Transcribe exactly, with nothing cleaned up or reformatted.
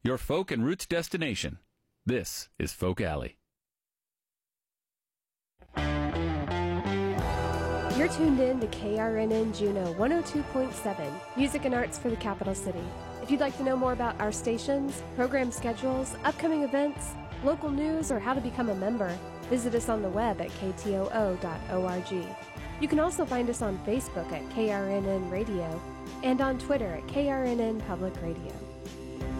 your folk and roots destination. This is Folk Alley. You're tuned in to K R N N Juneau one oh two point seven, music and arts for the capital city. If you'd like to know more about our stations, program schedules, upcoming events, local news, or how to become a member, visit us on the web at k t o o dot org. You can also find us on Facebook at K R N N Radio and on Twitter at K R N N Public Radio.